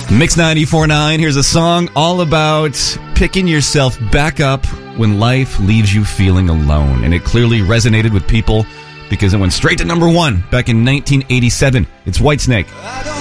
Mix 94.9, here's a song all about picking yourself back up when life leaves you feeling alone. And it clearly resonated with people because it went straight to number one back in 1987. It's Whitesnake.